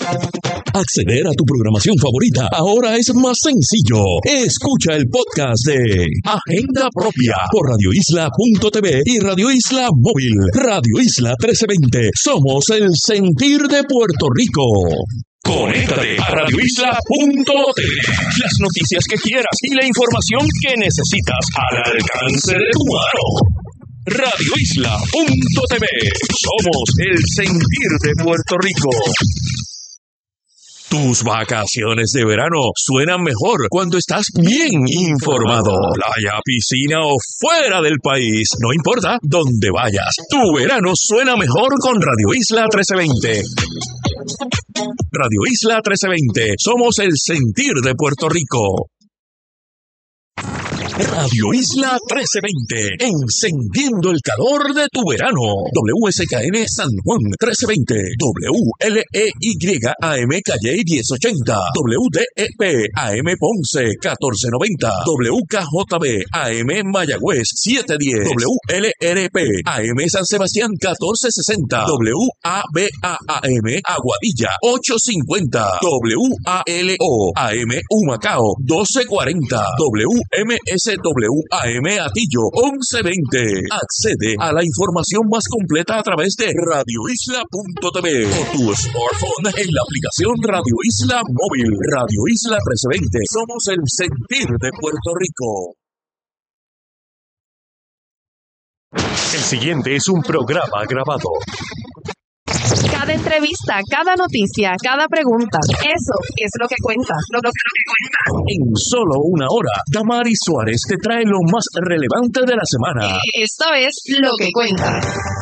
Acceder a tu programación favorita ahora es más sencillo. Escucha el podcast de Agenda Propia por radioisla.tv y Radio Isla Móvil. Radio Isla 1320. Somos el sentir de Puerto Rico. Conéctate a radioisla.tv. Las noticias que quieras y la información que necesitas al alcance de tu mano. radioisla.tv. Somos el sentir de Puerto Rico. Tus vacaciones de verano suenan mejor cuando estás bien informado. Playa, piscina o fuera del país, no importa dónde vayas. Tu verano suena mejor con Radio Isla 1320. Radio Isla 1320. Somos el sentir de Puerto Rico. Radio Isla 1320, encendiendo el calor de tu verano. WSKN San Juan 1320, WLEY AM Calle 1080, WDEP AM Ponce 1490, WKJB AM Mayagüez 710, WLRP AM San Sebastián 1460, WABA AM Aguadilla 850, WALO AM Humacao 1240, WMSWAM Atillo 1120. Accede a la información más completa a través de radioisla.tv o tu smartphone en la aplicación Radio Isla Móvil. Radio Isla 1320. Somos el sentir de Puerto Rico. El siguiente es un programa grabado. Cada entrevista, cada noticia, cada pregunta, eso es lo que cuenta. Lo que cuenta. En solo una hora, Damaris Suárez te trae lo más relevante de la semana. Esto es Lo que cuenta.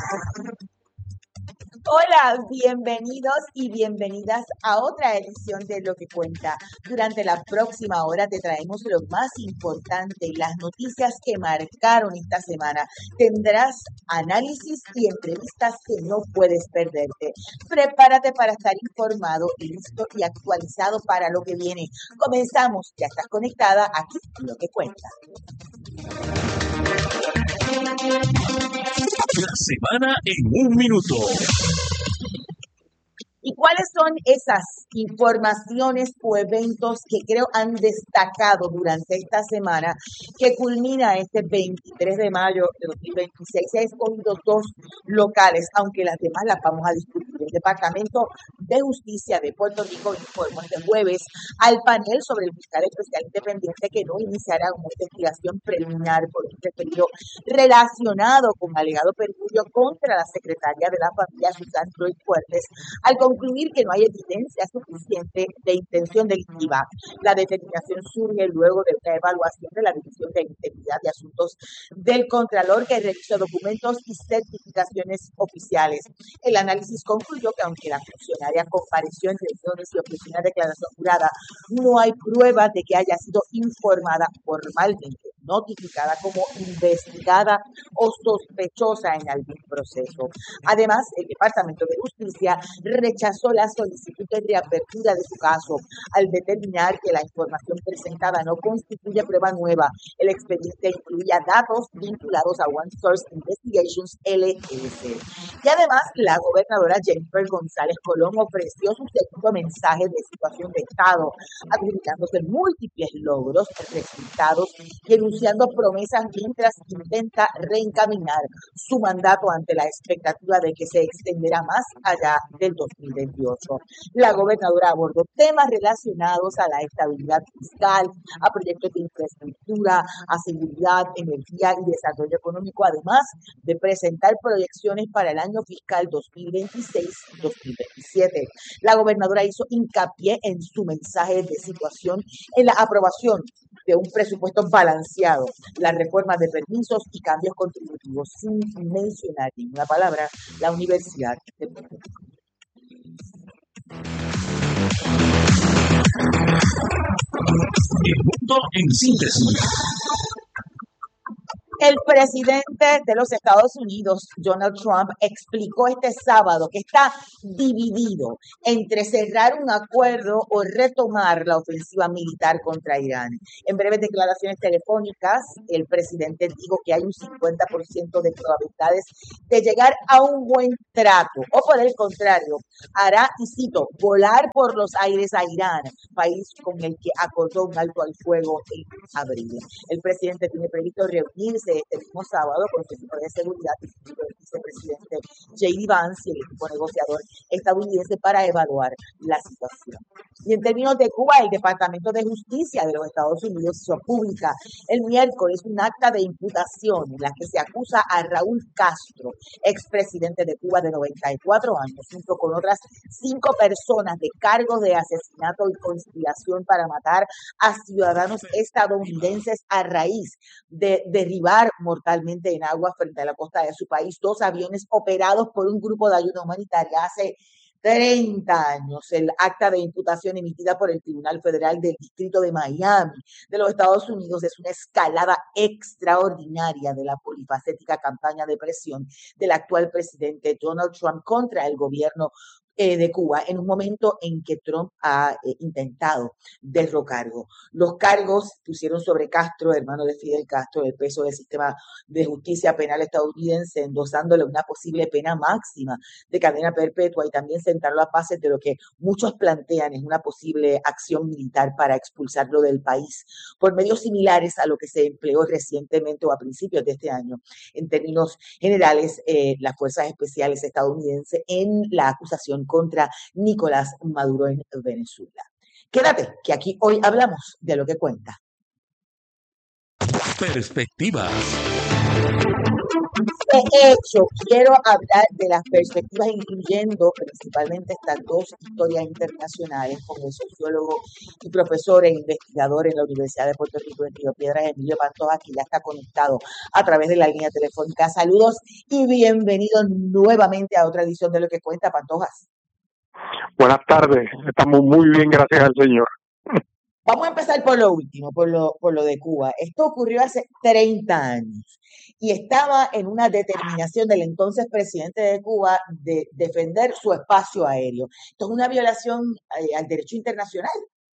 Hola, bienvenidos y bienvenidas a otra edición de Lo que cuenta. Durante la próxima hora te traemos lo más importante, las noticias que marcaron esta semana. Tendrás análisis y entrevistas que no puedes perderte. Prepárate para estar informado, listo y actualizado para lo que viene. Comenzamos, ya estás conectada aquí en Lo que cuenta. La semana en un minuto. ¿Y cuáles son esas informaciones o eventos que creo han destacado durante esta semana que culmina este 23 de mayo de 2026? Se han escogido dos locales, aunque las demás las vamos a discutir. El Departamento de Justicia de Puerto Rico informó este jueves al panel sobre el fiscal especial independiente que no iniciará una investigación preliminar por un referido relacionado con alegado perjurio contra la secretaria de la familia, Susan Floyd Fuertes, al concluir que no hay evidencia suficiente de intención delictiva. La determinación surge luego de una evaluación de la División de Integridad de Asuntos del Contralor que revisó documentos y certificaciones oficiales. El análisis concluyó que aunque la funcionaria compareció en reuniones y ofreció una declaración jurada, no hay pruebas de que haya sido informada formalmente, notificada como investigada o sospechosa en algún proceso. Además, el Departamento de Justicia rechazó la solicitud de reapertura de su caso al determinar que la información presentada no constituye prueba nueva. El expediente incluía datos vinculados a One Source Investigations LLC. Y además, la gobernadora Jennifer González Colón ofreció su segundo mensaje de situación de Estado, adjudicándose múltiples logros, resultados y enunciando promesas mientras intenta reencaminar su mandato ante la expectativa de que se extenderá más allá del 2028. La gobernadora abordó temas relacionados a la estabilidad fiscal, a proyectos de infraestructura, a seguridad, energía y desarrollo económico, además de presentar proyecciones para el año fiscal 2026-2027. La gobernadora hizo hincapié en su mensaje de situación en la aprobación de un presupuesto balanceado, la reforma de permisos y cambios contributivos, sin mencionar en una palabra la Universidad de Puerto Rico. El mundo en síntesis. El presidente de los Estados Unidos, Donald Trump, explicó este sábado que está dividido entre cerrar un acuerdo o retomar la ofensiva militar contra Irán. En breves declaraciones telefónicas, el presidente dijo que hay un 50% de probabilidades de llegar a un buen trato, o por el contrario, hará, y cito, volar por los aires a Irán, país con el que acordó un alto al fuego en abril. El presidente tiene previsto reunirse este mismo sábado con su equipo de seguridad, el vicepresidente J.D. Vance y el equipo negociador estadounidense para evaluar la situación. Y en términos de Cuba, el Departamento de Justicia de los Estados Unidos hizo pública el miércoles un acta de imputación en la que se acusa a Raúl Castro, expresidente de Cuba de 94 años, junto con otras 5 personas de cargos de asesinato y conspiración para matar a ciudadanos estadounidenses a raíz de derribar mortalmente en agua frente a la costa de su país 2 aviones operados por un grupo de ayuda humanitaria hace 30 años. El acta de imputación emitida por el Tribunal Federal del Distrito de Miami de los Estados Unidos es una escalada extraordinaria de la polifacética campaña de presión del actual presidente Donald Trump contra el gobierno de Cuba en un momento en que Trump ha intentado derrocarlo. Los cargos pusieron sobre Castro, hermano de Fidel Castro, el peso del sistema de justicia penal estadounidense, endosándole una posible pena máxima de cadena perpetua y también sentar las bases de lo que muchos plantean es una posible acción militar para expulsarlo del país, por medios similares a lo que se empleó recientemente o a principios de este año. En términos generales, las fuerzas especiales estadounidenses en la acusación contra Nicolás Maduro en Venezuela. Quédate, que aquí hoy hablamos de lo que cuenta. Perspectivas. De hecho, quiero hablar de las perspectivas, incluyendo principalmente estas 2 historias internacionales, con el sociólogo y profesor e investigador en la Universidad de Puerto Rico en Río Piedras, Emilio Pantoja, que ya está conectado a través de la línea telefónica. Saludos y bienvenidos nuevamente a otra edición de Lo que Cuenta, Pantojas. Buenas tardes, estamos muy bien, gracias al Señor. Vamos a empezar por lo último, por lo de Cuba. Esto ocurrió hace 30 años y estaba en una determinación del entonces presidente de Cuba de defender su espacio aéreo. Esto es una violación al derecho internacional.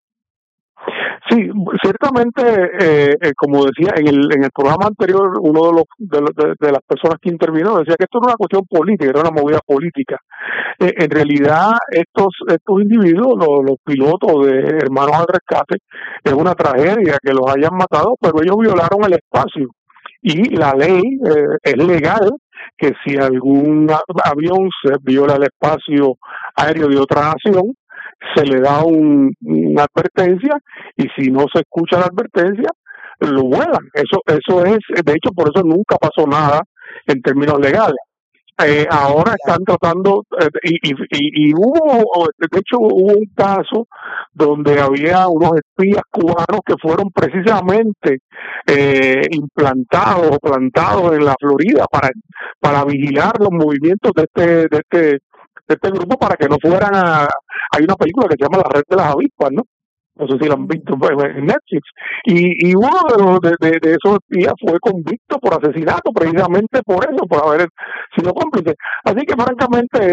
Sí, ciertamente, como decía en el programa anterior, uno de las personas que intervino decía que esto no era una cuestión política, era una movida política. En realidad, estos individuos, los pilotos de Hermanos al Rescate, es una tragedia que los hayan matado, pero ellos violaron el espacio. Y la ley es legal que si algún avión se viola el espacio aéreo de otra nación, se le da una advertencia y si no se escucha la advertencia, lo vuelan. Eso es, de hecho, por eso nunca pasó nada en términos legales. Ahora están tratando, y hubo, de hecho, hubo un caso donde había unos espías cubanos que fueron precisamente implantados o plantados en la Florida para vigilar los movimientos de este grupo para que no fueran hay una película que se llama La Red de las Avispas, ¿no? No sé si la han visto en Netflix. Y uno de esos espías fue convicto por asesinato, precisamente por eso, por haber sido cómplice. Así que francamente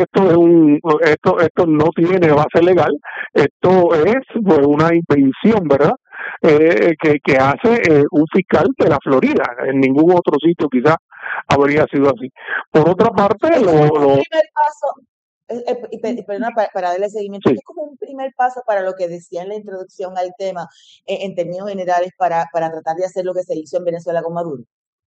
esto no tiene base legal, esto es pues una invención, ¿verdad? Que hace un fiscal de la Florida. En ningún otro sitio quizás habría sido así. Por otra parte, primer paso. Perdona, para darle seguimiento, sí. es como un primer paso para lo que decía en la introducción al tema, en términos generales, para tratar de hacer lo que se hizo en Venezuela con Maduro.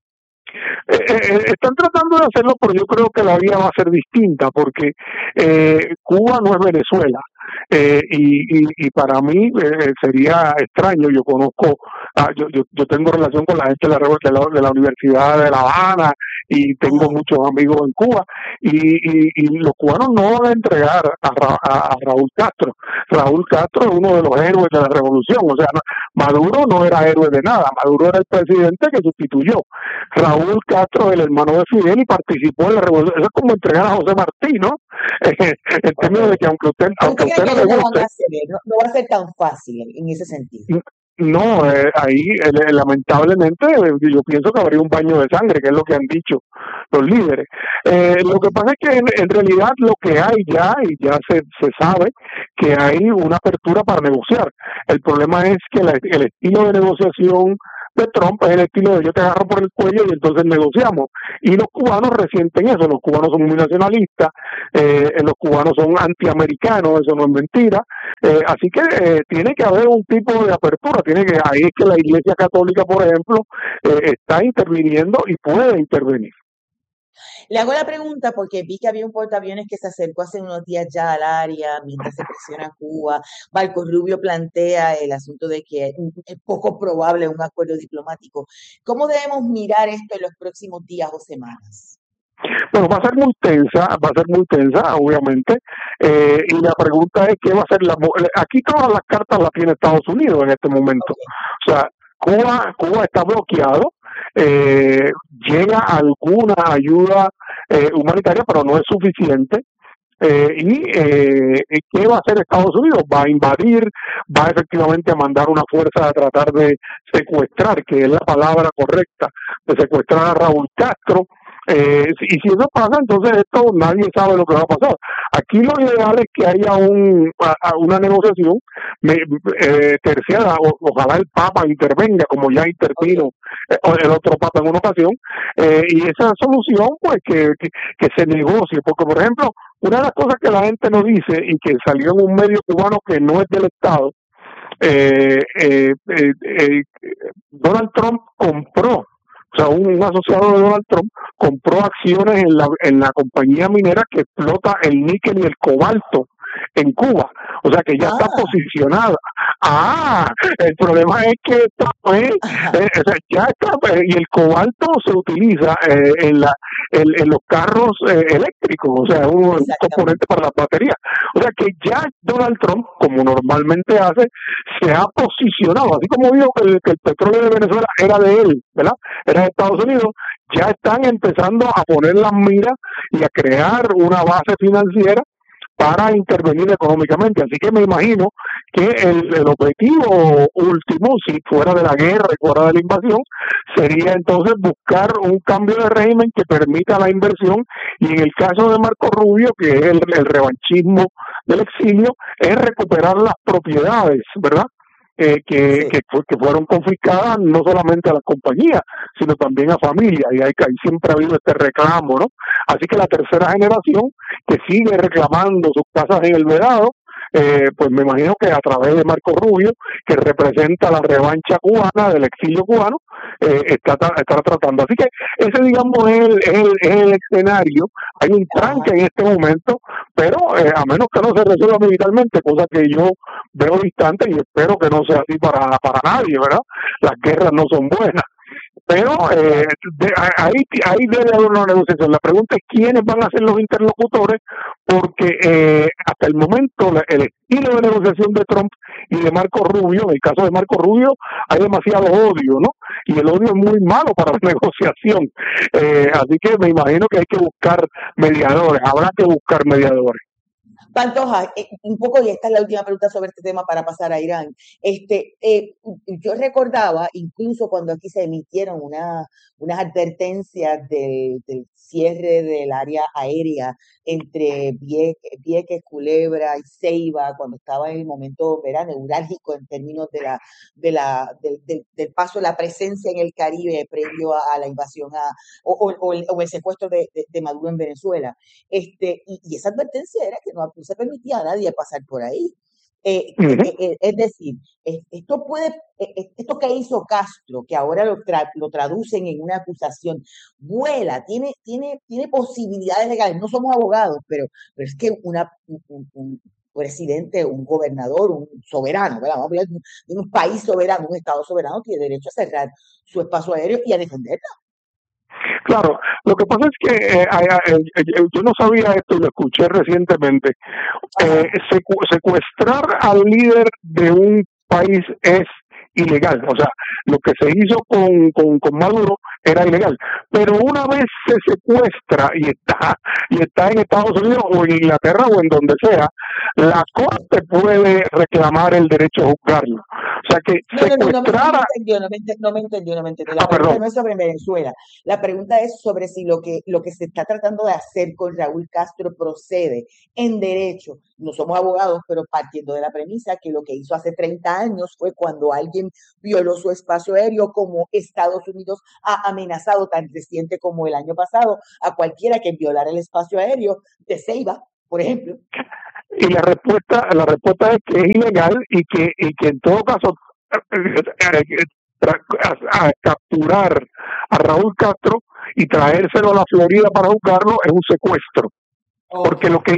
Están tratando de hacerlo, pero yo creo que la vía va a ser distinta, porque Cuba no es Venezuela. Y para mí sería extraño. Yo conozco, yo tengo relación con la gente de la Universidad de La Habana y tengo muchos amigos en Cuba, y los cubanos no van a entregar a Raúl Castro. Raúl Castro es uno de los héroes de la revolución. O sea, Maduro no era héroe de nada, Maduro era el presidente que sustituyó. Raúl Castro es el hermano de Fidel y participó en la revolución. Eso es como entregar a José Martí, ¿no? En términos de que aunque usted no le guste, no va a ser tan fácil en ese sentido. No, ahí lamentablemente yo pienso que habría un baño de sangre, que es lo que han dicho los líderes. Lo que pasa es que en realidad lo que hay ya, y ya se sabe, que hay una apertura para negociar. El problema es que el estilo de negociación de Trump es el estilo de yo te agarro por el cuello y entonces negociamos. Y los cubanos resienten eso, los cubanos son muy nacionalistas, los cubanos son antiamericanos, eso no es mentira. Así que tiene que haber un tipo de apertura, ahí es que la Iglesia Católica, por ejemplo, está interviniendo y puede intervenir. Le hago la pregunta porque vi que había un portaaviones que se acercó hace unos días ya al área mientras se presiona Cuba. Marco Rubio plantea el asunto de que es poco probable un acuerdo diplomático. ¿Cómo debemos mirar esto en los próximos días o semanas? Bueno, va a ser muy tensa, obviamente, y la pregunta es qué va a ser aquí todas las cartas las tiene Estados Unidos en este momento. O sea, Cuba está bloqueado, llega alguna ayuda humanitaria, pero no es suficiente. ¿Qué va a hacer Estados Unidos? Va a invadir, va efectivamente a mandar una fuerza a tratar de secuestrar, que es la palabra correcta, de secuestrar a Raúl Castro. Y si eso pasa, entonces esto nadie sabe lo que va a pasar. Aquí lo ideal es que haya una negociación terciada, ojalá el Papa intervenga, como ya intervino el otro Papa en una ocasión, y esa solución pues que se negocie, porque por ejemplo, una de las cosas que la gente no dice y que salió en un medio cubano que no es del Estado, Donald Trump compró, o sea, un asociado de Donald Trump compró acciones en la compañía minera que explota el níquel y el cobalto en Cuba, o sea que ya está posicionada. El problema es que ya está, y el cobalto se utiliza en los carros eléctricos, o sea, es un componente para las baterías. O sea que ya Donald Trump, como normalmente hace, se ha posicionado, así como dijo que el petróleo de Venezuela era de él, ¿verdad? Era de Estados Unidos, ya están empezando a poner las miras y a crear una base financiera para intervenir económicamente. Así que me imagino que el objetivo último, si fuera de la guerra y fuera de la invasión, sería entonces buscar un cambio de régimen que permita la inversión, y en el caso de Marco Rubio, que es el revanchismo del exilio, es recuperar las propiedades, ¿verdad? Que fueron confiscadas no solamente a las compañías, sino también a familias, y ahí siempre ha habido este reclamo, ¿no? Así que la tercera generación que sigue reclamando sus casas en el Vedado, pues me imagino que a través de Marco Rubio, que representa la revancha cubana del exilio cubano, está tratando. Así que ese, digamos, es el escenario. Hay un tranque en este momento, pero a menos que no se resuelva militarmente, cosa que yo veo distante y espero que no sea así para nadie, ¿verdad? Las guerras no son buenas. Pero ahí debe haber una negociación. La pregunta es quiénes van a ser los interlocutores, porque hasta el momento el estilo de negociación de Trump y de Marco Rubio, en el caso de Marco Rubio hay demasiado odio, ¿no? Y el odio es muy malo para la negociación. Así que me imagino que hay que buscar mediadores, habrá que buscar mediadores. Pantoja, un poco, y esta es la última pregunta sobre este tema para pasar a Irán. Yo recordaba, incluso cuando aquí se emitieron unas advertencias del cierre del área aérea entre Vieques, Culebra y Ceiba, cuando estaba en el momento neurálgico en términos del paso, la presencia en el Caribe previo a la invasión o el secuestro de Maduro en Venezuela. Y esa advertencia era que no se permitía a nadie pasar por ahí. Es decir, esto que hizo Castro, que ahora lo traducen en una acusación, vuela, tiene posibilidades legales. No somos abogados, pero es que un presidente, un gobernador, un soberano, ¿verdad? Vamos a hablar de un país soberano, un estado soberano, tiene derecho a cerrar su espacio aéreo y a defenderlo. Claro, lo que pasa es que yo no sabía esto y lo escuché recientemente. Secuestrar al líder de un país es ilegal, o sea, lo que se hizo con Maduro era ilegal, pero una vez se secuestra y está en Estados Unidos o en Inglaterra o en donde sea, la corte puede reclamar el derecho a juzgarlo. O O sea, que No me secuestrara... entendió, no me entendió. La pregunta Perdón. no es sobre Venezuela. La pregunta es sobre si lo que se está tratando de hacer con Raúl Castro procede en derecho. No somos abogados, pero partiendo de la premisa que lo que hizo hace 30 años fue cuando alguien violó su espacio aéreo, como Estados Unidos ha amenazado tan reciente como el año pasado a cualquiera que violara el espacio aéreo de Ceiba, por ejemplo. Y la respuesta es que es ilegal y que en todo caso capturar a Raúl Castro y traérselo a la Florida para juzgarlo es un secuestro. Porque lo que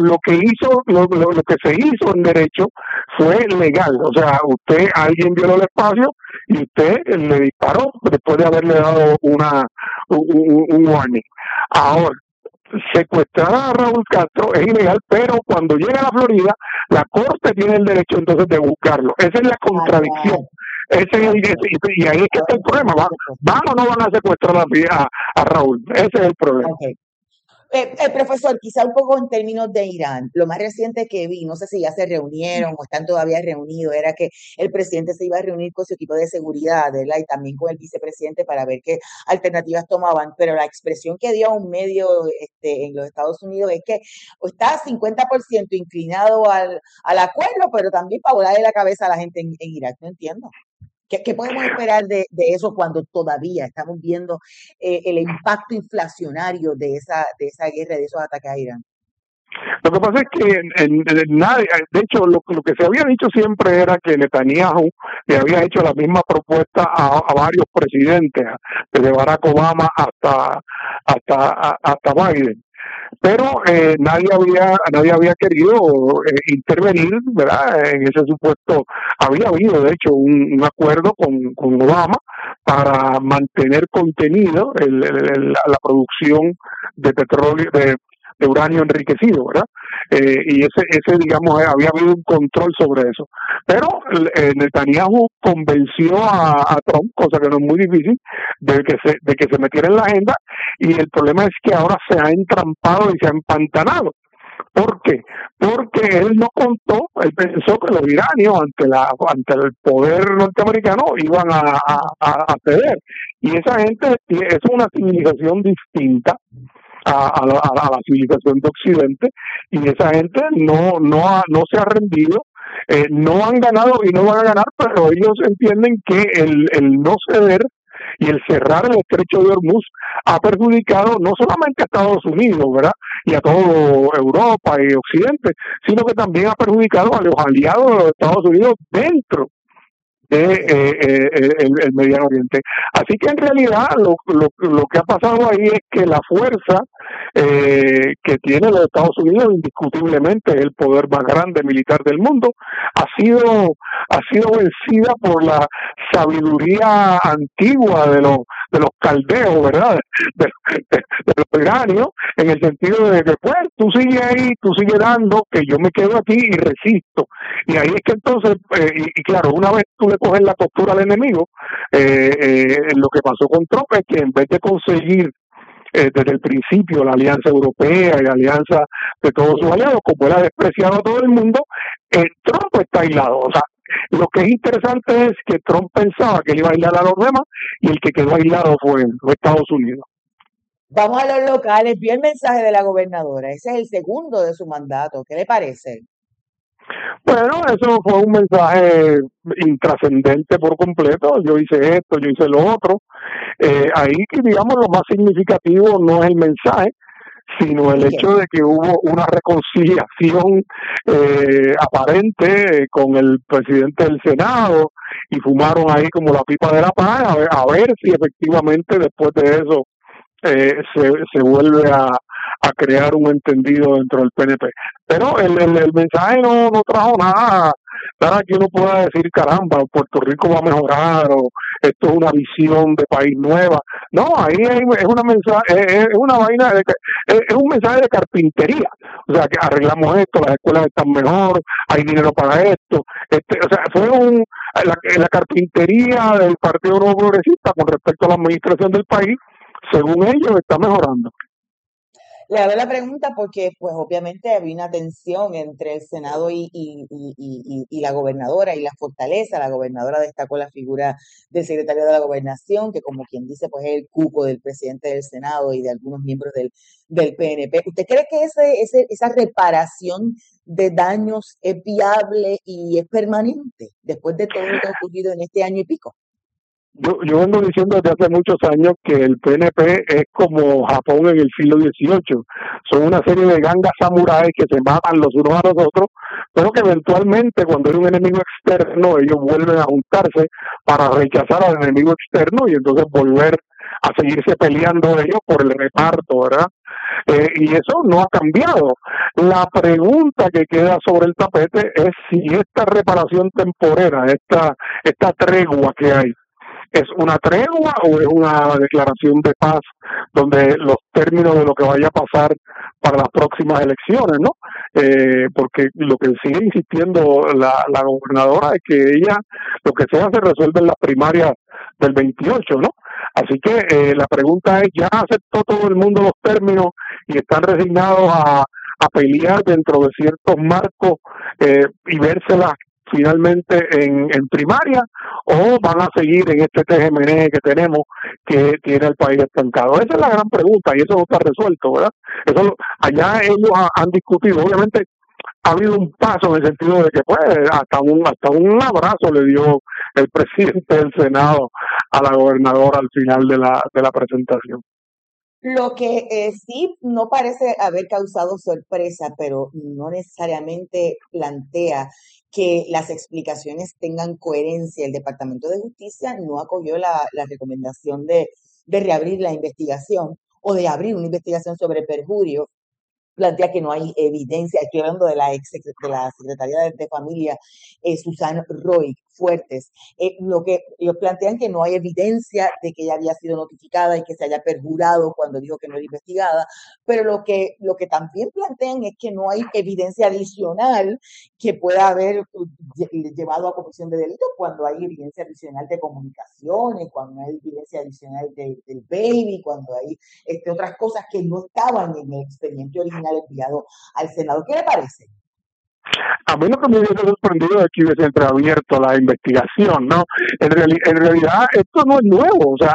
se hizo en derecho fue legal. O sea, alguien violó el espacio y usted le disparó después de haberle dado un warning. Ahora, secuestrar a Raúl Castro es ilegal, pero cuando llega a la Florida, la Corte tiene el derecho entonces de buscarlo. Esa es la contradicción. Y ahí es que está el problema. ¿Van o no van a secuestrar a Raúl? Ese es el problema. Okay. Profesor, quizá un poco en términos de Irán, lo más reciente que vi, no sé si ya se reunieron o están todavía reunidos, era que el presidente se iba a reunir con su equipo de seguridad, ¿verdad? Y también con el vicepresidente para ver qué alternativas tomaban, pero la expresión que dio a un medio en los Estados Unidos es que está 50% inclinado al acuerdo, pero también para volarle la cabeza a la gente en Irak, no entiendo. ¿Qué podemos esperar de eso cuando todavía estamos viendo el impacto inflacionario de esa guerra, de esos ataques a Irán? Lo que pasa es que nadie, de hecho, lo que se había dicho siempre era que Netanyahu le había hecho la misma propuesta a varios presidentes, desde Barack Obama hasta Biden. Pero nadie había querido intervenir, ¿verdad? En ese supuesto había habido de hecho un acuerdo con Obama para mantener contenido la producción de petróleo, de uranio enriquecido, ¿verdad? Y ese digamos había habido un control sobre eso, pero Netanyahu convenció a Trump, cosa que no es muy difícil, de que se metiera en la agenda, y el problema es que ahora se ha entrampado y se ha empantanado. ¿Por qué? Porque él no contó, él pensó que los iranios ante el poder norteamericano iban a ceder, y esa gente es una civilización distinta a la civilización de Occidente, y esa gente no se ha rendido, no han ganado y no van a ganar, pero ellos entienden que el no ceder y el cerrar el estrecho de Hormuz ha perjudicado no solamente a Estados Unidos, ¿verdad?, y a toda Europa y Occidente, sino que también ha perjudicado a los aliados de los Estados Unidos dentro el Medio Oriente. Así que en realidad lo que ha pasado ahí es que la fuerza que tiene los Estados Unidos, indiscutiblemente el poder más grande militar del mundo, ha sido vencida por la sabiduría antigua de los caldeos, ¿verdad?, de los iranios, en el sentido de que pues tú sigues ahí, tú sigues dando, que yo me quedo aquí y resisto. Y ahí es que entonces, y claro, una vez tú le coges la postura al enemigo, lo que pasó con Trump es que en vez de conseguir desde el principio la alianza europea y la alianza de todos sus aliados, como él ha despreciado a todo el mundo, Trump está aislado. O sea, lo que es interesante es que Trump pensaba que él iba a aislar a los demás, y el que quedó aislado fue los Estados Unidos. Vamos a los locales. Vio el mensaje de la gobernadora. Ese es el segundo de su mandato. ¿Qué le parece? Bueno, eso fue un mensaje intrascendente por completo. Yo hice esto, yo hice lo otro. Ahí, digamos, lo más significativo no es el mensaje, sino el hecho de que hubo una reconciliación aparente con el presidente del Senado, y fumaron ahí como la pipa de la paz, a ver si efectivamente después de eso se vuelve a crear un entendido dentro del PNP. Pero el mensaje no trajo nada que uno pueda decir, caramba, Puerto Rico va a mejorar, o esto es una visión de país nueva. No, ahí es una vaina es un mensaje de carpintería. O sea, que arreglamos esto, las escuelas están mejor, hay dinero para esto. O sea, fue la carpintería del Partido Nuevo Progresista con respecto a la administración del país, según ellos, está mejorando. Le hago la pregunta porque, pues, obviamente había una tensión entre el Senado y la gobernadora y la fortaleza. La gobernadora destacó la figura del secretario de la Gobernación, que como quien dice, pues es el cuco del presidente del Senado y de algunos miembros del PNP. ¿Usted cree que esa reparación de daños es viable y es permanente después de todo lo que ha ocurrido en este año y pico? Yo vengo diciendo desde hace muchos años que el PNP es como Japón en el siglo XVIII. Son una serie de gangas samuráis que se matan los unos a los otros, pero que eventualmente cuando hay un enemigo externo ellos vuelven a juntarse para rechazar al enemigo externo y entonces volver a seguirse peleando ellos por el reparto, ¿verdad? Y eso no ha cambiado. La pregunta que queda sobre el tapete es si esta reparación temporera, esta tregua que hay, ¿es una tregua o es una declaración de paz donde los términos de lo que vaya a pasar para las próximas elecciones, ¿no? Porque lo que sigue insistiendo la gobernadora es que ella, lo que sea, se resuelve en las primarias del 28, ¿no? Así que la pregunta es, ¿ya aceptó todo el mundo los términos y están resignados a pelear dentro de ciertos marcos y vérselas finalmente en primaria, o van a seguir en este TGMN que tenemos que tiene el país estancado? Esa es la gran pregunta y eso no está resuelto, ¿verdad? Allá ellos han discutido, obviamente ha habido un paso en el sentido de que pues hasta un abrazo le dio el presidente del Senado a la gobernadora al final de la presentación. Lo que sí no parece haber causado sorpresa, pero no necesariamente plantea que las explicaciones tengan coherencia. El Departamento de Justicia no acogió la recomendación de reabrir la investigación o de abrir una investigación sobre perjurio. Plantea que no hay evidencia, estoy hablando de de la secretaria de Familia, Susan Roy Fuertes, lo que ellos plantean que no hay evidencia de que ella había sido notificada y que se haya perjurado cuando dijo que no era investigada, pero lo que también plantean es que no hay evidencia adicional que pueda haber llevado a comisión de delito cuando hay evidencia adicional de comunicaciones, cuando hay evidencia adicional del baby, cuando hay otras cosas que no estaban en el expediente original enviado al Senado. ¿Qué le parece? A mí lo que me hubiese sorprendido es que hubiese entreabierto la investigación, ¿no? En realidad esto no es nuevo, o sea,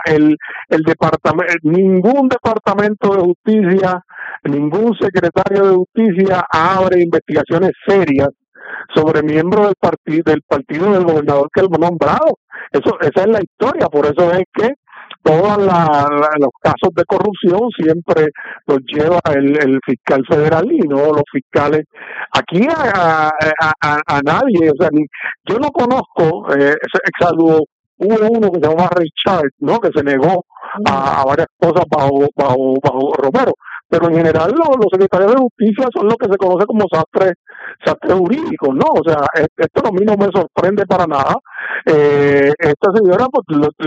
ningún departamento de justicia, ningún secretario de justicia abre investigaciones serias sobre miembros del partido del gobernador que lo ha nombrado. Esa es la historia, por eso es que todos los casos de corrupción siempre los lleva el fiscal federal y no los fiscales. Aquí a nadie, o sea, yo no conozco, salvo hubo uno que se llama Richard, ¿no? Que se negó a varias cosas bajo Romero, pero en general los secretarios de justicia son lo que se conoce como sastres jurídicos, ¿no? O sea, esto a mí no me sorprende para nada. Esta señora, pues,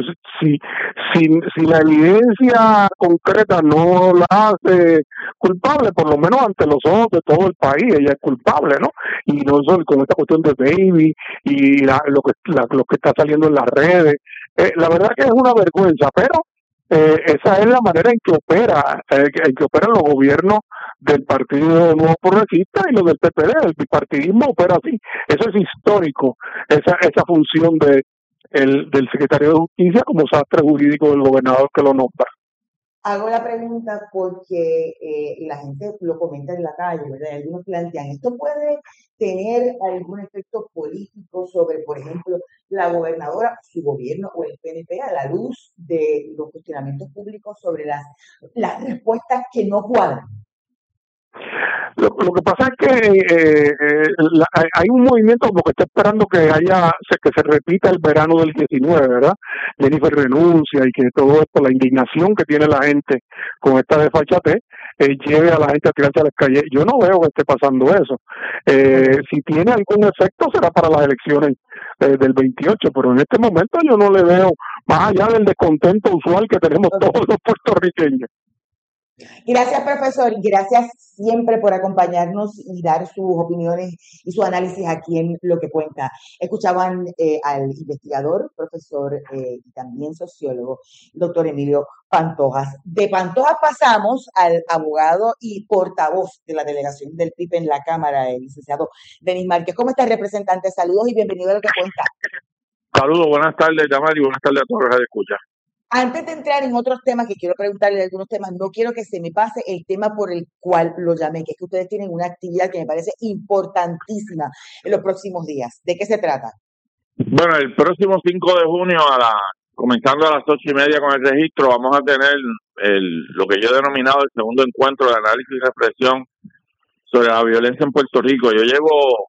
si la evidencia concreta no la hace culpable, por lo menos ante los ojos de todo el país, ella es culpable, ¿no? Y no solo con esta cuestión de baby y lo que está saliendo en las redes. La verdad que es una vergüenza, pero esa es la manera en que operan los gobiernos del Partido Nuevo Progresista y los del PPD. El bipartidismo opera así. Eso es histórico, esa función del secretario de Justicia como sastre jurídico del gobernador que lo nombra. Hago la pregunta porque la gente lo comenta en la calle, ¿verdad? Algunos plantean, ¿esto puede tener algún efecto político sobre, por ejemplo, la gobernadora, su gobierno o el PNP a la luz de los cuestionamientos públicos sobre las respuestas que no cuadran? Lo que pasa es que hay un movimiento como que está esperando que se repita el verano del 19, ¿verdad? Jennifer renuncia y que todo esto, la indignación que tiene la gente con esta desfachatez, lleve a la gente a tirarse a las calles. Yo no veo que esté pasando eso. Si tiene algún efecto será para las elecciones del 28, pero en este momento yo no le veo, más allá del descontento usual que tenemos todos los puertorriqueños. Gracias, profesor, y gracias siempre por acompañarnos y dar sus opiniones y su análisis aquí en Lo que Cuenta. Escuchaban al investigador, profesor y también sociólogo, doctor Emilio Pantojas. De Pantojas pasamos al abogado y portavoz de la delegación del PIB en la Cámara, el licenciado Denis Márquez. ¿Cómo está, representante? Saludos y bienvenido a Lo que Cuenta. Saludos, buenas tardes, Yamari, y buenas tardes a todos los que escuchan. Antes de entrar en otros temas, que quiero preguntarle de algunos temas, no quiero que se me pase el tema por el cual lo llamé, que es que ustedes tienen una actividad que me parece importantísima en los próximos días. ¿De qué se trata? Bueno, el próximo 5 de junio, comenzando a las 8:30 con el registro, vamos a tener lo que yo he denominado el segundo encuentro de análisis y reflexión sobre la violencia en Puerto Rico. Yo llevo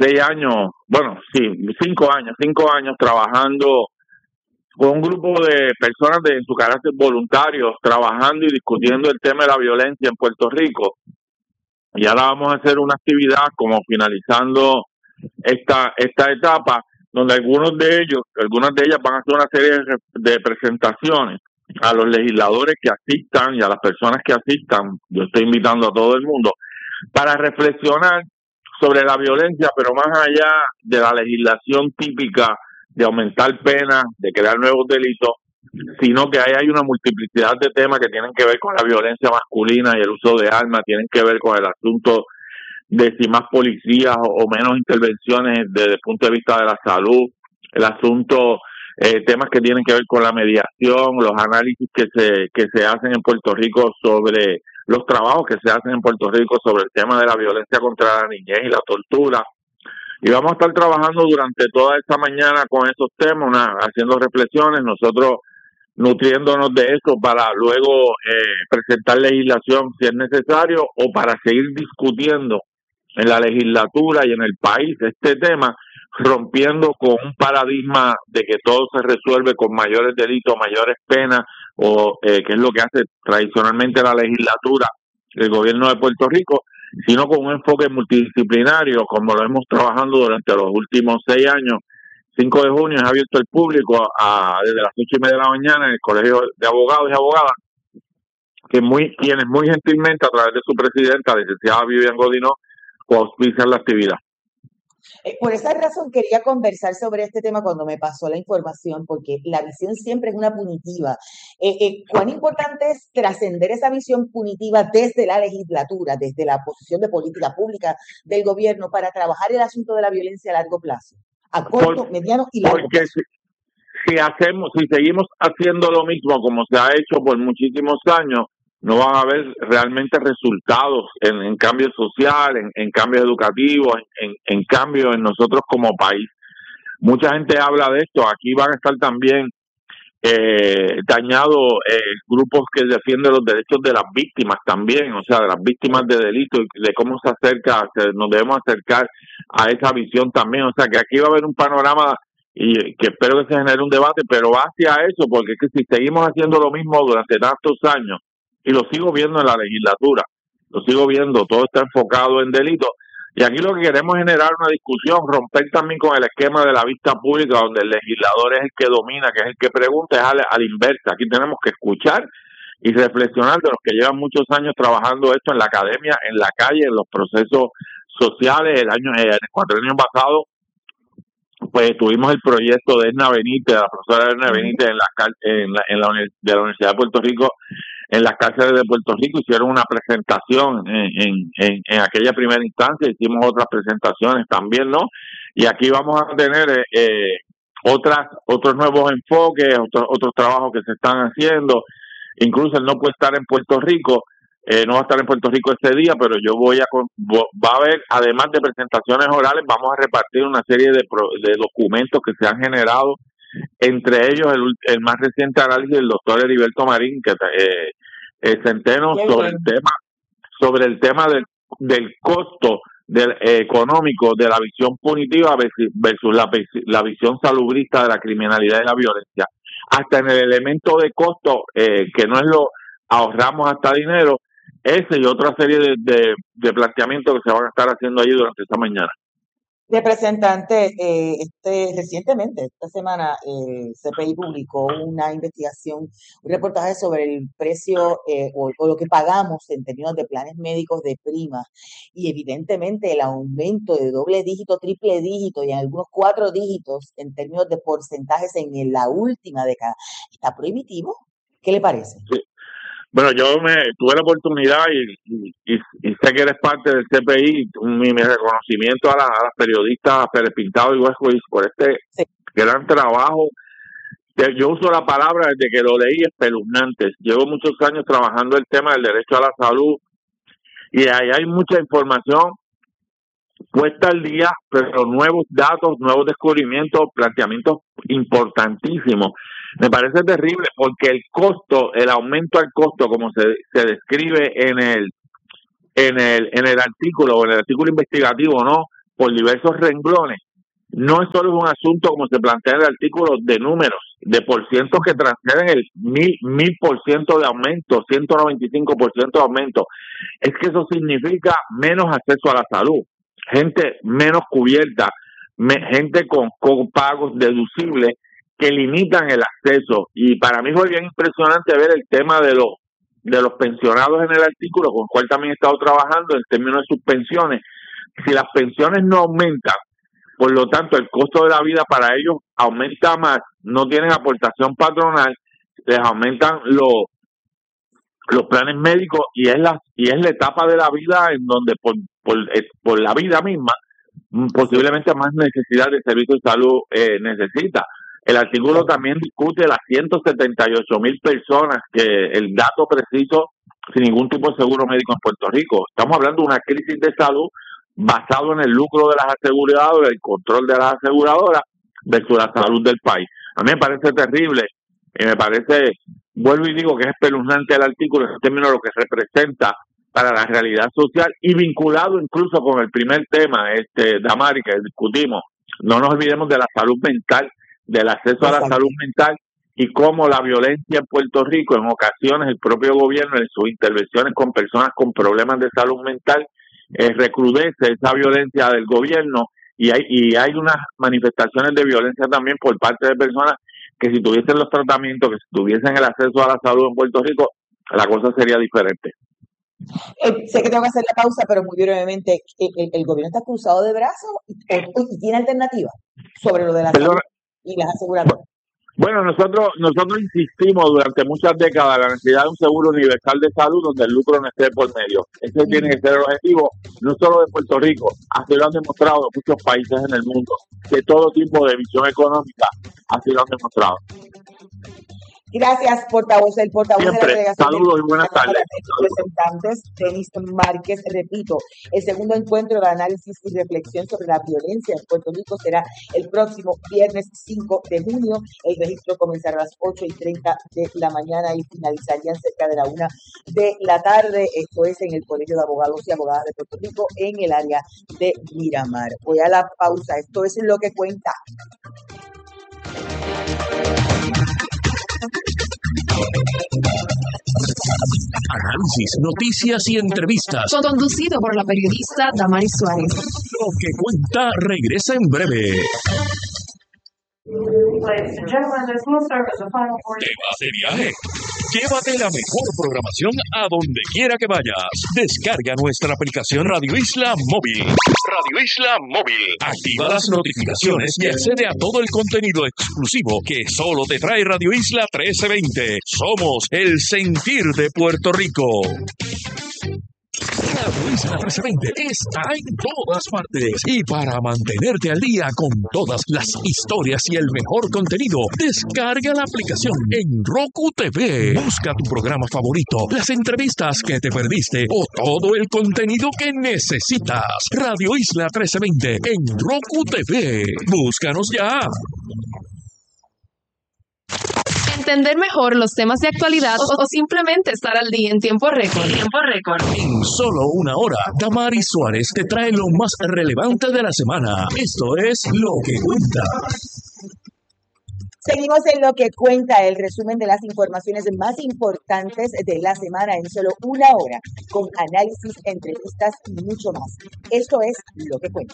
5 años trabajando con un grupo de personas en su carácter voluntarios, trabajando y discutiendo el tema de la violencia en Puerto Rico. Y ahora vamos a hacer una actividad como finalizando esta etapa, donde algunas de ellas van a hacer una serie de presentaciones a los legisladores que asistan y a las personas que asistan. Yo estoy invitando a todo el mundo para reflexionar sobre la violencia, pero más allá de la legislación típica de aumentar penas, de crear nuevos delitos, sino que ahí hay una multiplicidad de temas que tienen que ver con la violencia masculina y el uso de armas, tienen que ver con el asunto de si más policías o menos intervenciones desde el punto de vista de la salud, el asunto, temas que tienen que ver con la mediación, los análisis que se hacen en Puerto Rico sobre los trabajos que se hacen en Puerto Rico sobre el tema de la violencia contra la niñez y la tortura. Y vamos a estar trabajando durante toda esta mañana con esos temas, haciendo reflexiones, nosotros nutriéndonos de eso para luego presentar legislación si es necesario o para seguir discutiendo en la legislatura y en el país este tema, rompiendo con un paradigma de que todo se resuelve con mayores delitos, mayores penas, o que es lo que hace tradicionalmente la legislatura, el gobierno de Puerto Rico, sino con un enfoque multidisciplinario, como lo hemos trabajando durante los últimos 6 años. 5 de junio es abierto al público desde las 8:30 de la mañana en el Colegio de Abogados y Abogadas, quienes muy gentilmente, a través de su presidenta, la licenciada Vivian Godinó, auspician la actividad. Por esa razón quería conversar sobre este tema cuando me pasó la información, porque la visión siempre es una punitiva. ¿Cuán importante es trascender esa visión punitiva desde la legislatura, desde la posición de política pública del gobierno para trabajar el asunto de la violencia a largo plazo? A corto, mediano y largo plazo. Si seguimos haciendo lo mismo como se ha hecho por muchísimos años, no van a haber realmente resultados en cambio social, en cambio educativo, en cambio en nosotros como país. Mucha gente habla de esto. Aquí van a estar también dañados grupos que defienden los derechos de las víctimas también, o sea, de las víctimas de delitos, y de cómo nos debemos acercar a esa visión también. O sea, que aquí va a haber un panorama y que espero que se genere un debate, pero va hacia eso, porque es que si seguimos haciendo lo mismo durante tantos años, y lo sigo viendo en la legislatura, lo sigo viendo, todo está enfocado en delitos, y aquí lo que queremos es generar una discusión, romper también con el esquema de la vista pública, donde el legislador es el que domina, que es el que pregunta, es a la inversa. Aquí tenemos que escuchar y reflexionar de los que llevan muchos años trabajando esto en la academia, en la calle, en los procesos sociales. El cuatrienio pasado, pues tuvimos el proyecto de Edna Benítez, la profesora Edna Benítez de la Universidad de Puerto Rico, en las cárceles de Puerto Rico. Hicieron una presentación en aquella primera instancia, hicimos otras presentaciones también, ¿no? Y aquí vamos a tener otros nuevos enfoques, otros trabajos que se están haciendo. Incluso él no puede estar en Puerto Rico, no va a estar en Puerto Rico ese día, pero va a haber, además de presentaciones orales, vamos a repartir una serie de documentos que se han generado, entre ellos el más reciente análisis del doctor Heriberto Marín, que Centeno, sobre el tema del costo económico de la visión punitiva versus la visión salubrista de la criminalidad y la violencia. Hasta en el elemento de costo, que no es ahorramos hasta dinero, ese y otra serie de planteamientos que se van a estar haciendo allí durante esta mañana. Representante, recientemente, esta semana, CPI publicó una investigación, un reportaje sobre el precio o lo que pagamos en términos de planes médicos de primas, y evidentemente el aumento de doble dígito, triple dígito y en algunos 4 dígitos en términos de porcentajes en la última década. ¿Está prohibitivo? ¿Qué le parece? Sí. Bueno, yo tuve la oportunidad y sé que eres parte del CPI, mi reconocimiento a las periodistas Pérez Pintado y Westwich por este gran trabajo. Yo uso la palabra desde que lo leí, espeluznante. Llevo muchos años trabajando el tema del derecho a la salud y ahí hay mucha información puesta al día, pero nuevos datos, nuevos descubrimientos, planteamientos importantísimos. Me parece terrible porque el aumento al costo, como se describe en el artículo o en el artículo investigativo, ¿no? Por diversos renglones, no es solo un asunto como se plantea en el artículo de números, de porcientos que transcenden el 1000% de aumento, 195% de aumento. Es que eso significa menos acceso a la salud, gente menos cubierta, gente con pagos deducibles que limitan el acceso. Y para mí fue bien impresionante ver el tema de los pensionados en el artículo, con el cual también he estado trabajando en términos de sus pensiones. Si las pensiones no aumentan, por lo tanto el costo de la vida para ellos aumenta más, no tienen aportación patronal, les aumentan los planes médicos y es la etapa de la vida en donde por la vida misma posiblemente más necesidad de servicios de salud necesita. El artículo también discute las 178,000 personas, que el dato preciso, sin ningún tipo de seguro médico en Puerto Rico. Estamos hablando de una crisis de salud basado en el lucro de las aseguradoras, el control de las aseguradoras versus la salud del país. A mí me parece terrible y me parece, vuelvo y digo que es espeluznante el artículo en términos de lo que representa para la realidad social y vinculado incluso con el primer tema, Damari, que discutimos. No nos olvidemos de la salud mental, del acceso a la salud mental y cómo la violencia en Puerto Rico, en ocasiones el propio gobierno en sus intervenciones con personas con problemas de salud mental recrudece esa violencia del gobierno y hay unas manifestaciones de violencia también por parte de personas que si tuviesen los tratamientos, que si tuviesen el acceso a la salud en Puerto Rico, la cosa sería diferente. Sé que tengo que hacer la pausa, pero muy brevemente, ¿el gobierno está cruzado de brazos y tiene alternativas sobre lo de la salud y las aseguradoras? Bueno, nosotros insistimos durante muchas décadas en la necesidad de un seguro universal de salud donde el lucro no esté por medio. Ese tiene que ser el objetivo, no solo de Puerto Rico, así lo han demostrado muchos países en el mundo, de todo tipo de visión económica, así lo han demostrado. Gracias, portavoz. El portavoz Siempre. de la delegación. Saludos y buenas tardes. Representantes, Denis Márquez, repito, el segundo encuentro de análisis y reflexión sobre la violencia en Puerto Rico será el próximo viernes 5 de junio. El registro comenzará a las 8:30 de la mañana y finalizaría cerca de la 1 de la tarde. Esto es en el Colegio de Abogados y Abogadas de Puerto Rico, en el área de Miramar. Voy a la pausa. Esto es lo que cuenta. Análisis, noticias y entrevistas. Conducido por la periodista Damari Suárez. Lo que cuenta regresa en breve. ¿Te vas de viaje? Llévate la mejor programación a donde quiera que vayas. Descarga nuestra aplicación Radio Isla Móvil. Radio Isla Móvil. Activa las notificaciones y accede a todo el contenido exclusivo que solo te trae Radio Isla 1320. Somos el sentir de Puerto Rico. Radio Isla 1320 está en todas partes y para mantenerte al día con todas las historias y el mejor contenido, descarga la aplicación en Roku TV. Busca tu programa favorito, las entrevistas que te perdiste o todo el contenido que necesitas. Radio Isla 1320 en Roku TV. Búscanos ya. Entender mejor los temas de actualidad o simplemente estar al día en tiempo récord. En solo una hora, Damari Suárez te trae lo más relevante de la semana. Esto es Lo que cuenta. Seguimos en lo que cuenta el resumen de las informaciones más importantes de la semana en solo una hora, con análisis, entrevistas y mucho más. Esto es lo que cuenta.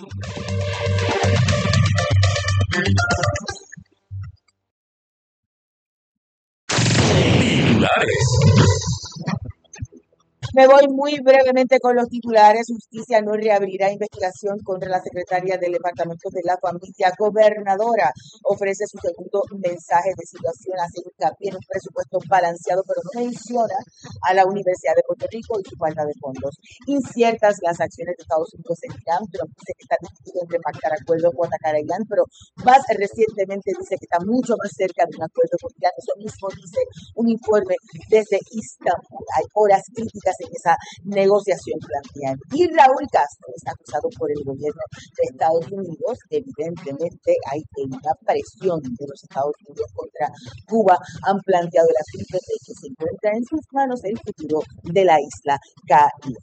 Me voy muy brevemente con los titulares. Justicia no reabrirá investigación contra la secretaria del Departamento de la Familia. Gobernadora ofrece su segundo mensaje de situación, hace hincapié en un presupuesto balanceado, pero no menciona a la Universidad de Puerto Rico y su falta de fondos. Inciertas las acciones de Estados Unidos en Irán. Trump dice que está decidido entre pactar acuerdos o atacar a Irán, pero más recientemente dice que está mucho más cerca de un acuerdo con Irán. Eso mismo dice un informe desde Istambul. Hay horas críticas en esa negociación planteada. Y Raúl Castro está acusado por el gobierno de Estados Unidos. Evidentemente hay una presión de los Estados Unidos contra Cuba. Han planteado el asunto de que se encuentra en sus manos el futuro de la isla Caribe.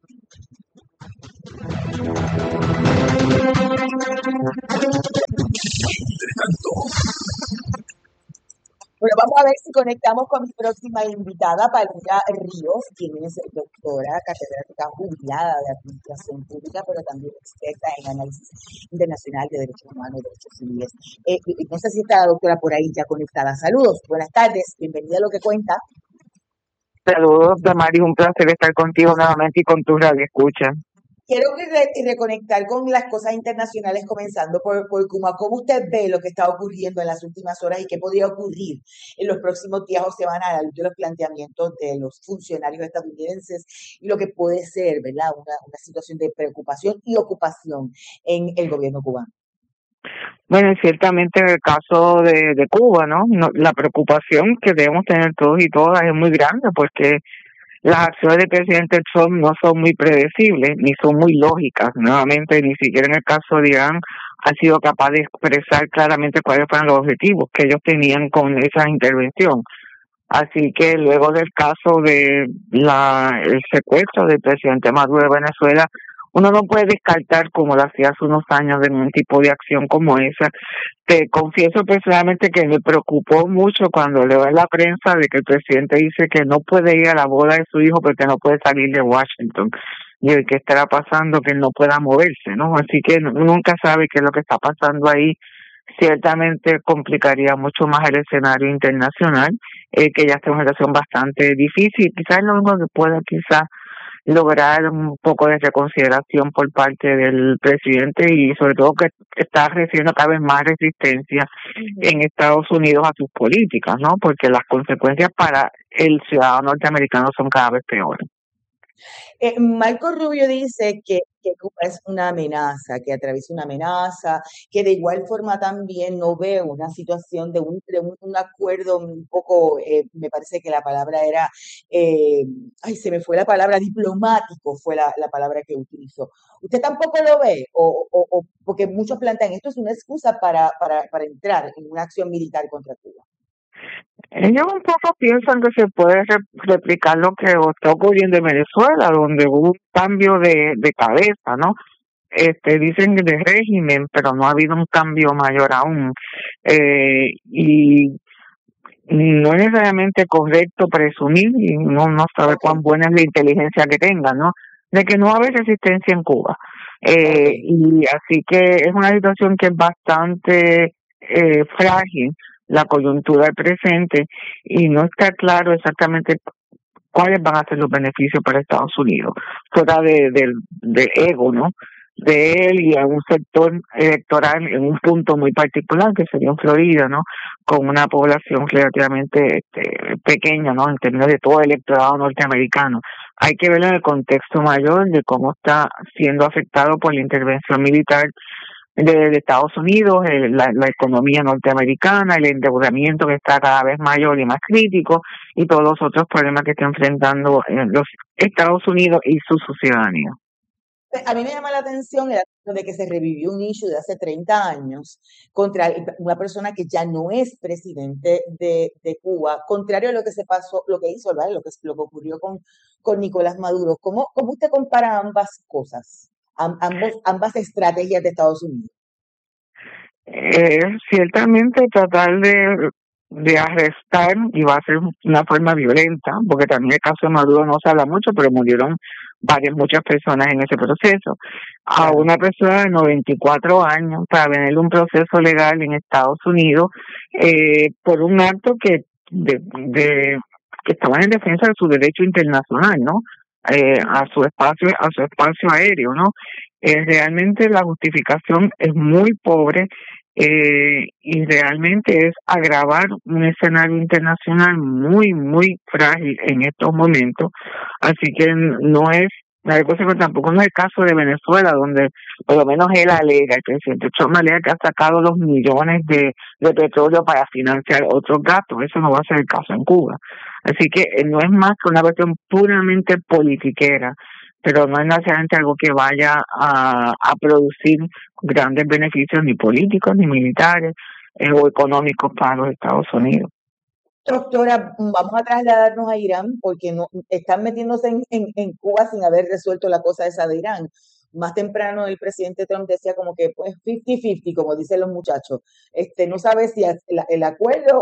Bueno, vamos a ver si conectamos con mi próxima invitada, Palmira Ríos, quien es doctora, catedrática jubilada de Administración Pública, pero también experta en análisis internacional de derechos humanos y derechos civiles. No sé si está la doctora por ahí ya conectada. Saludos, buenas tardes, bienvenida a Lo que Cuenta. Saludos, Damaris, un placer estar contigo nuevamente y con tu radio escucha. Quiero reconectar con las cosas internacionales, comenzando por Cuba. ¿Cómo usted ve lo que está ocurriendo en las últimas horas y qué podría ocurrir en los próximos días o semanas a la luz de los planteamientos de los funcionarios estadounidenses y lo que puede ser, ¿verdad?, una situación de preocupación y ocupación en el gobierno cubano? Bueno, ciertamente en el caso de Cuba, ¿no? La preocupación que debemos tener todos y todas es muy grande porque las acciones del presidente Trump no son muy predecibles ni son muy lógicas. Nuevamente, ni siquiera en el caso de Irán ha sido capaz de expresar claramente cuáles fueron los objetivos que ellos tenían con esa intervención. Así que luego del caso de el secuestro del presidente Maduro de Venezuela, uno no puede descartar, como lo hacía hace unos años, de un tipo de acción como esa. Te confieso personalmente que me preocupó mucho cuando leo en la prensa de que el presidente dice que no puede ir a la boda de su hijo porque no puede salir de Washington. Y el que estará pasando que él no pueda moverse, ¿no? Así que nunca sabe qué es lo que está pasando ahí. Ciertamente complicaría mucho más el escenario internacional, que ya está en una situación bastante difícil. Quizás lo único que pueda lograr un poco de reconsideración por parte del presidente y sobre todo que está recibiendo cada vez más resistencia en Estados Unidos a sus políticas, ¿no? Porque las consecuencias para el ciudadano norteamericano son cada vez peores. Marco Rubio dice que Cuba es una amenaza, que atraviesa una amenaza, que de igual forma también no ve una situación de un acuerdo un poco, me parece que la palabra era, se me fue la palabra, diplomático fue la palabra que utilizó. ¿Usted tampoco lo ve? O porque muchos plantean esto es una excusa para entrar en una acción militar contra Cuba. Ellos un poco piensan que se puede replicar lo que está ocurriendo en Venezuela, donde hubo un cambio de cabeza, ¿no? Dicen de régimen, pero no ha habido un cambio mayor aún. Y no es necesariamente correcto presumir, y uno no sabe cuán buena es la inteligencia que tengan, ¿no? De que no va a haber resistencia en Cuba. Y así que es una situación que es bastante frágil, la coyuntura del presente, y no está claro exactamente cuáles van a ser los beneficios para Estados Unidos, fuera del ego, ¿no?, de él y a un sector electoral en un punto muy particular, que sería en Florida, ¿no?, con una población relativamente pequeña, ¿no?, en términos de todo el electorado norteamericano. Hay que verlo en el contexto mayor de cómo está siendo afectado por la intervención militar de Estados Unidos, la economía norteamericana, el endeudamiento que está cada vez mayor y más crítico, y todos los otros problemas que está enfrentando los Estados Unidos y su ciudadanía. A mí me llama la atención el asunto de que se revivió un issue de hace 30 años contra una persona que ya no es presidente de Cuba, contrario a lo que hizo, ¿verdad?, lo que ocurrió con Nicolás Maduro. ¿Cómo usted compara ambas cosas? Ambas estrategias de Estados Unidos? Ciertamente tratar de arrestar, y va a ser una forma violenta, porque también el caso de Maduro no se habla mucho, pero murieron muchas personas en ese proceso, a una persona de 94 años para venir un proceso legal en Estados Unidos por un acto que estaba en defensa de su derecho internacional, ¿no? A su espacio aéreo, ¿no? Realmente la justificación es muy pobre y realmente es agravar un escenario internacional muy, muy frágil en estos momentos. Así que no es, tampoco no es el caso de Venezuela, donde por lo menos él alega, el presidente Trump alega que ha sacado los millones de petróleo para financiar otros gastos. Eso no va a ser el caso en Cuba. Así que no es más que una cuestión puramente politiquera, pero no es necesariamente algo que vaya a producir grandes beneficios ni políticos ni militares o económicos para los Estados Unidos. Doctora, vamos a trasladarnos a Irán porque no están metiéndose en Cuba sin haber resuelto la cosa esa de Irán. Más temprano el presidente Trump decía como que pues 50-50, como dicen los muchachos. No sabe si el acuerdo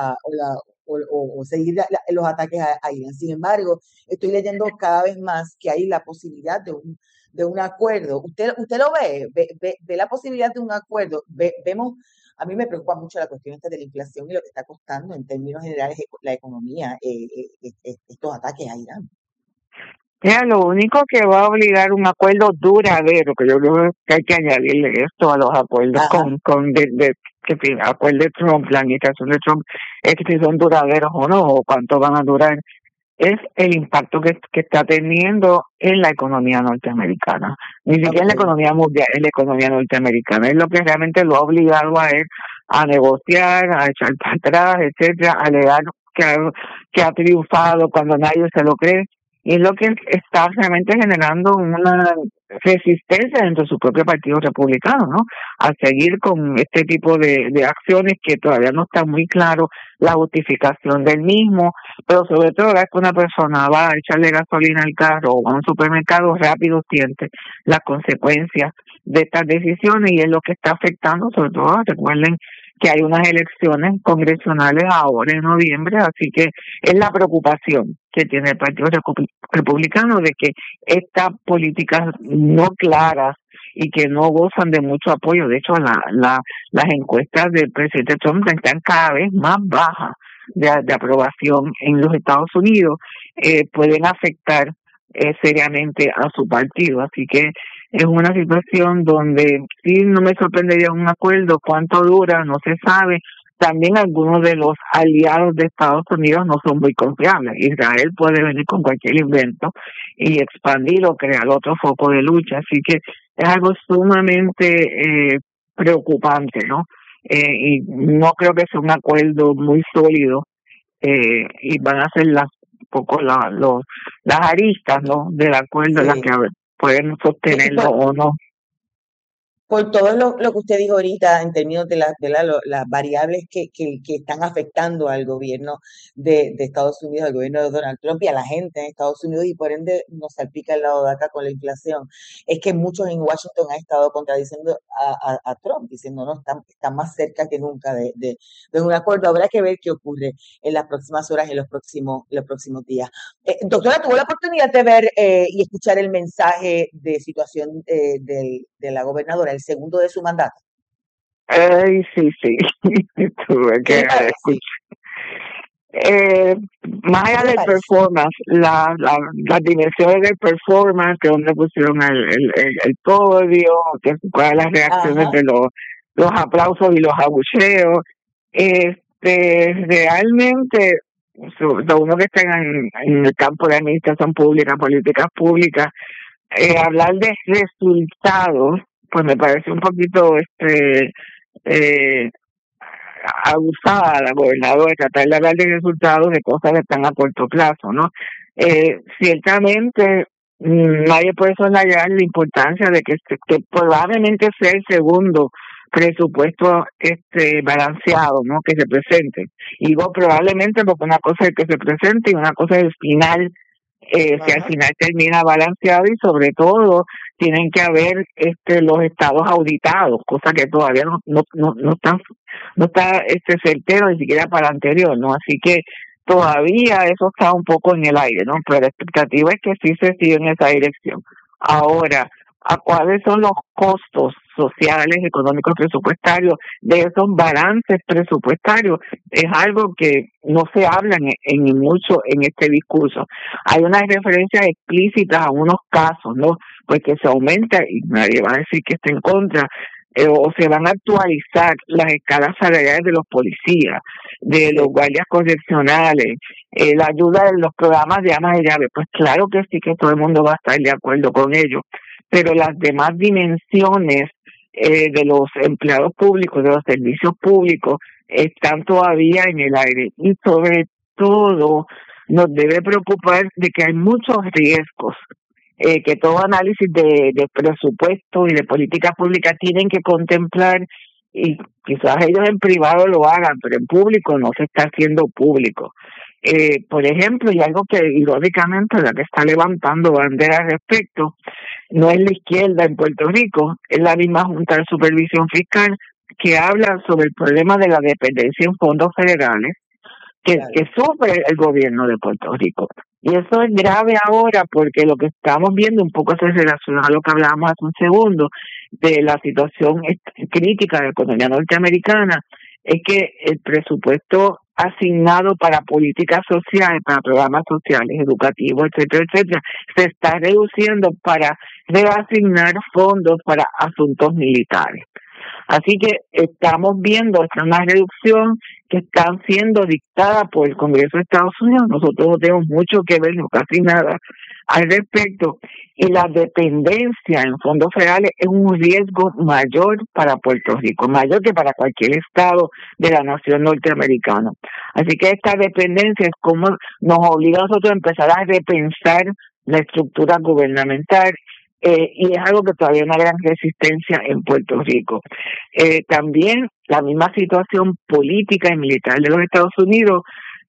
o seguir los ataques a Irán. Sin embargo, estoy leyendo cada vez más que hay la posibilidad de un acuerdo. ¿Usted lo ve la posibilidad de un acuerdo? Vemos, a mí me preocupa mucho la cuestión esta de la inflación y lo que está costando en términos generales la economía, estos ataques a Irán. Mira, lo único que va a obligar un acuerdo duradero, que yo creo que hay que añadirle esto a los acuerdos acuerdo de Trump, la administración de Trump, es que si son duraderos o no, o cuánto van a durar, es el impacto que está teniendo en la economía norteamericana. Ni siquiera en la economía mundial, en la economía norteamericana. Es lo que realmente lo ha obligado a él a negociar, a echar para atrás, etcétera, a alegar que ha triunfado cuando nadie se lo cree. Y es lo que está realmente generando una resistencia dentro de su propio partido republicano, ¿no? A seguir con este tipo de acciones que todavía no está muy claro la justificación del mismo, pero sobre todo es que una persona va a echarle gasolina al carro o a un supermercado, rápido siente las consecuencias de estas decisiones y es lo que está afectando, sobre todo, recuerden que hay unas elecciones congresionales ahora en noviembre, así que es la preocupación que tiene el Partido Republicano de que estas políticas no claras y que no gozan de mucho apoyo, de hecho las encuestas del presidente Trump están cada vez más bajas de aprobación en los Estados Unidos, pueden afectar seriamente a su partido, así que es una situación donde sí no me sorprendería un acuerdo, cuánto dura, no se sabe. También algunos de los aliados de Estados Unidos no son muy confiables. Israel puede venir con cualquier invento y expandir o crear otro foco de lucha, así que es algo sumamente preocupante, ¿no? Y no creo que sea un acuerdo muy sólido y van a ser las aristas, ¿no? Del acuerdo, las que pueden sostenerlo o no. Por todo lo que usted dijo ahorita en términos de las variables que están afectando al gobierno de Estados Unidos, al gobierno de Donald Trump y a la gente en Estados Unidos y por ende nos salpica el lado de acá con la inflación, es que muchos en Washington han estado contradiciendo a Trump, diciendo no, está más cerca que nunca de un acuerdo. Habrá que ver qué ocurre en las próximas horas y en los próximos días. Doctora, ¿tuvo la oportunidad de ver y escuchar el mensaje de situación de la gobernadora, el segundo de su mandato? Sí. Tuve que escuchar. Más allá del performance, las dimensiones del performance, que donde pusieron el podio, cuáles las reacciones de los aplausos y los abucheos, realmente uno que está en el campo de administración pública, políticas públicas, hablar de resultados, pues me parece un poquito abusada la gobernadora, tratar de hablar de resultados de cosas que están a corto plazo, ¿no? Ciertamente nadie puede soslayar la importancia de que probablemente sea el segundo presupuesto balanceado, ¿no? Que se presente. Y digo probablemente porque una cosa es que se presente y una cosa es el final si al final termina balanceado, y sobre todo tienen que haber los estados auditados, cosa que todavía no está certero ni siquiera para el anterior, ¿no? Así que todavía eso está un poco en el aire, ¿no? Pero la expectativa es que sí se siga en esa dirección. Ahora, ¿a cuáles son los costos sociales, económicos, presupuestarios de esos balances presupuestarios? Es algo que no se habla en mucho en este discurso. Hay unas referencias explícitas a unos casos, ¿no? Pues que se aumenta, y nadie va a decir que está en contra, o se van a actualizar las escalas salariales de los policías, de los guardias correccionales, la ayuda de los programas de amas de llave. Pues claro que sí, que todo el mundo va a estar de acuerdo con ello, pero las demás dimensiones de los empleados públicos, de los servicios públicos, están todavía en el aire. Y sobre todo nos debe preocupar de que hay muchos riesgos, que todo análisis de presupuesto y de política pública tienen que contemplar, y quizás ellos en privado lo hagan, pero en público no se está haciendo público. Por ejemplo, y algo que irónicamente la que está levantando bandera al respecto no es la izquierda en Puerto Rico, es la misma Junta de Supervisión Fiscal, que habla sobre el problema de la dependencia en fondos federales que sufre el gobierno de Puerto Rico. Y eso es grave ahora, porque lo que estamos viendo un poco se relaciona a lo que hablábamos hace un segundo de la situación crítica de la economía norteamericana, es que el presupuesto asignado para políticas sociales, para programas sociales, educativos, etcétera, etcétera, se está reduciendo para reasignar fondos para asuntos militares. Así que estamos viendo una reducción que están siendo dictada por el Congreso de Estados Unidos. Nosotros no tenemos mucho que ver, no casi nada al respecto. Y la dependencia en fondos federales es un riesgo mayor para Puerto Rico, mayor que para cualquier estado de la nación norteamericana. Así que esta dependencia es como nos obliga a nosotros a empezar a repensar la estructura gubernamental. Y es algo que todavía hay una gran resistencia en Puerto Rico. También la misma situación política y militar de los Estados Unidos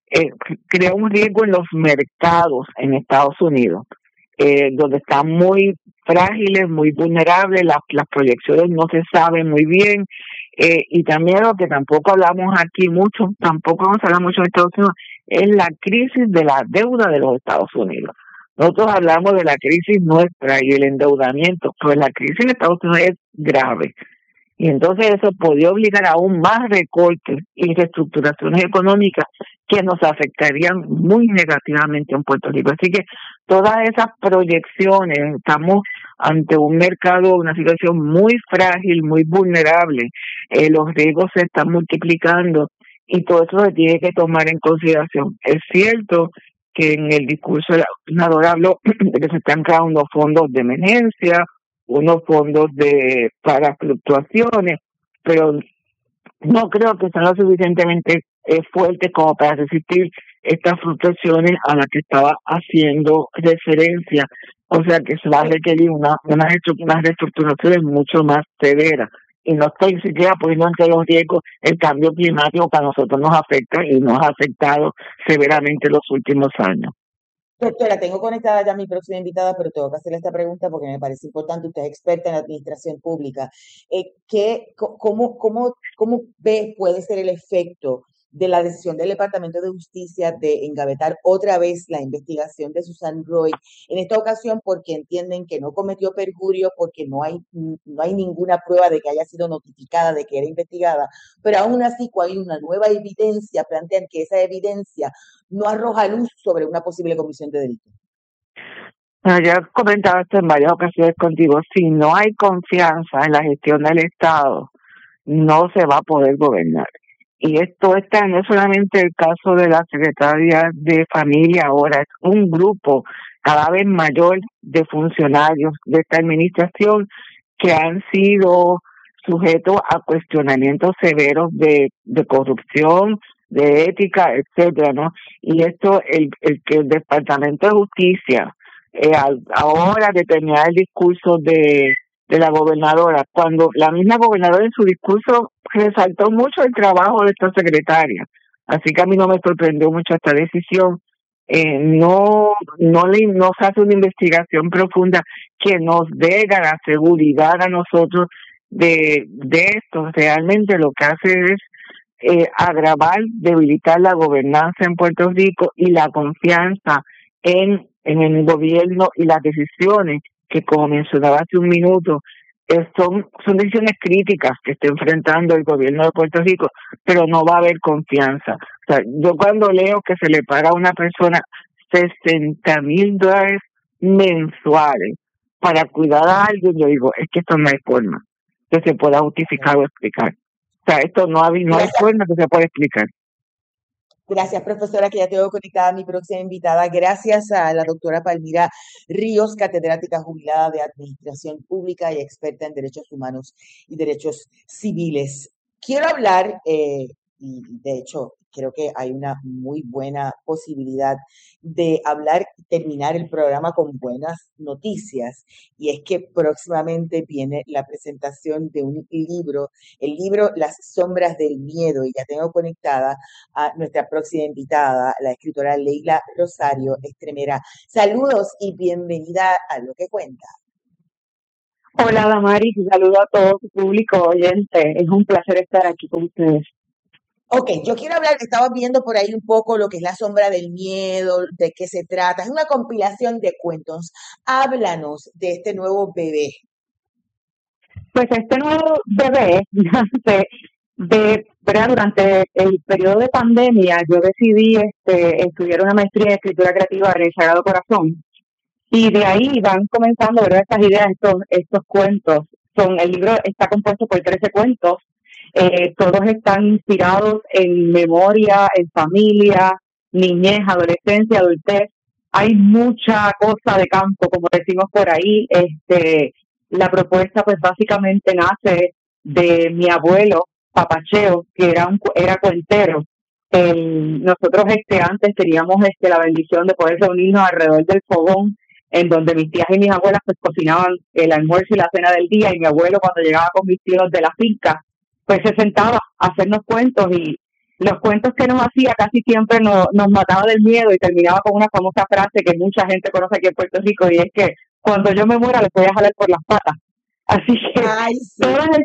crea un riesgo en los mercados en Estados Unidos, donde están muy frágiles, muy vulnerables, las proyecciones no se saben muy bien, y también lo que tampoco hablamos aquí mucho, tampoco vamos a hablar mucho en Estados Unidos, es la crisis de la deuda de los Estados Unidos. Nosotros hablamos de la crisis nuestra y el endeudamiento, pues la crisis en Estados Unidos es grave. Y entonces eso podría obligar a aún más recortes y reestructuraciones económicas que nos afectarían muy negativamente en Puerto Rico. Así que todas esas proyecciones, estamos ante un mercado, una situación muy frágil, muy vulnerable. Los riesgos se están multiplicando y todo eso se tiene que tomar en consideración. Es cierto que en el discurso del gobernador habló de que se están creando fondos de emergencia, unos fondos para fluctuaciones, pero no creo que sean lo suficientemente fuertes como para resistir estas fluctuaciones a las que estaba haciendo referencia. O sea que se va a requerir unas reestructuraciones mucho más severas. Y no estoy siquiera poniendo entre los riesgos el cambio climático que a nosotros nos afecta y nos ha afectado severamente en los últimos años. Doctora, tengo conectada ya mi próxima invitada, pero tengo que hacerle esta pregunta porque me parece importante. Usted es experta en la administración pública. ¿Cómo puede ser el efecto de la decisión del Departamento de Justicia de engavetar otra vez la investigación de Susan Roy, en esta ocasión porque entienden que no cometió perjurio, porque no hay ninguna prueba de que haya sido notificada de que era investigada, pero aún así cuando hay una nueva evidencia, plantean que esa evidencia no arroja luz sobre una posible comisión de delito? Ya he comentado esto en varias ocasiones contigo. Si no hay confianza en la gestión del Estado, no se va a poder gobernar. Y esto no es solamente el caso de la Secretaría de Familia ahora, es un grupo cada vez mayor de funcionarios de esta administración que han sido sujetos a cuestionamientos severos de corrupción, de ética, etcétera, ¿no? Y esto, el que el Departamento de Justicia, ahora de terminar el discurso de la gobernadora, cuando la misma gobernadora en su discurso resaltó mucho el trabajo de esta secretaria, así que a mí no me sorprendió mucho esta decisión, no se hace una investigación profunda que nos dé la seguridad a nosotros de esto. Realmente lo que hace es agravar, debilitar la gobernanza en Puerto Rico y la confianza en el gobierno y las decisiones que, como mencionaba hace un minuto, son decisiones críticas que está enfrentando el gobierno de Puerto Rico, pero no va a haber confianza. O sea, yo cuando leo que se le paga a una persona $60,000 mensuales para cuidar a alguien, yo digo, es que esto no hay forma que se pueda justificar o explicar. O sea, esto no hay forma que se pueda explicar. Gracias, profesora, que ya tengo conectada a mi próxima invitada. Gracias a la doctora Palmira Ríos, catedrática jubilada de Administración Pública y experta en Derechos Humanos y Derechos Civiles. Quiero hablar, y de hecho creo que hay una muy buena posibilidad de hablar y terminar el programa con buenas noticias, y es que próximamente viene la presentación de un libro, el libro Las Sombras del Miedo, y ya tengo conectada a nuestra próxima invitada, la escritora Leila Rosario Estremera. Saludos y bienvenida a Lo que Cuenta. Hola, Damaris, saludo a todo su público oyente. Es un placer estar aquí con ustedes. Ok, yo quiero hablar, estaba viendo por ahí un poco lo que es La Sombra del Miedo, de qué se trata. Es una compilación de cuentos. Háblanos de este nuevo bebé. Pues este nuevo bebé nace ¿verdad? Durante el periodo de pandemia. Yo decidí estudiar una maestría en escritura creativa en el Sagrado Corazón, y de ahí van comenzando, ¿verdad?, estas ideas, estos cuentos. El libro está compuesto por 13 cuentos. Todos están inspirados en memoria, en familia, niñez, adolescencia, adultez. Hay mucha cosa de campo, como decimos por ahí. La propuesta pues básicamente nace de mi abuelo, Papacheo, que era cuentero. Nosotros antes teníamos la bendición de poder reunirnos alrededor del fogón, en donde mis tías y mis abuelas pues cocinaban el almuerzo y la cena del día, y mi abuelo, cuando llegaba con mis tíos de la finca, pues se sentaba a hacernos cuentos, y los cuentos que nos hacía casi siempre nos mataba del miedo, y terminaba con una famosa frase que mucha gente conoce aquí en Puerto Rico, y es que cuando yo me muera les voy a jalar por las patas. Así que Ay, sí.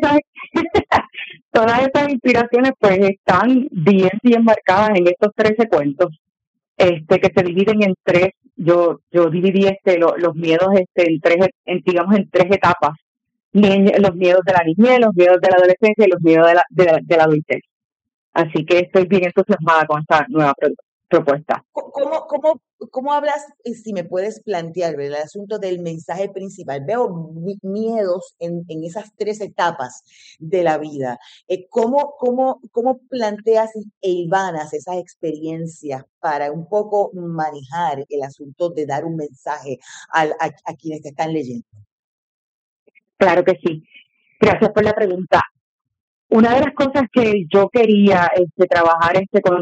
todas esas inspiraciones pues están bien marcadas en estos 13 cuentos, que se dividen en tres. Yo dividí los miedos en tres etapas. Los miedos de la niñez, los miedos de la adolescencia y los miedos de la adultez. Así que estoy bien entusiasmada con esta nueva propuesta. ¿Cómo hablas, si me puedes plantear, ¿verdad?, el asunto del mensaje principal? Veo miedos en esas 3 etapas de la vida. ¿Cómo planteas e hilvanas esas experiencias para un poco manejar el asunto de dar un mensaje a quienes te están leyendo? Claro que sí. Gracias por la pregunta. Una de las cosas que yo quería trabajar